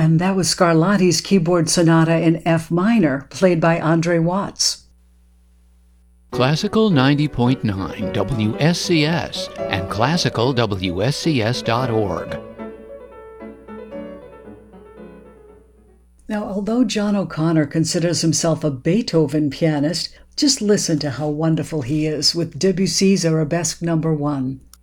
And that was Scarlatti's keyboard sonata in F minor, played by Andre Watts. Classical 90.9 WSCS and classicalwscs.org. Now, although John O'Connor considers himself a Beethoven pianist, just listen to how wonderful he is with Debussy's Arabesque No. 1.